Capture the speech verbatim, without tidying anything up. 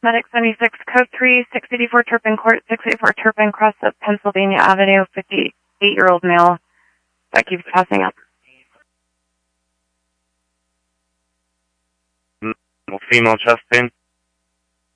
Medic seventy-six, code three, six eighty-four Turpin Court, six eighty-four Turpin, cross up Pennsylvania Avenue, fifty-eight-year-old male. That keeps passing up. Female chest pain.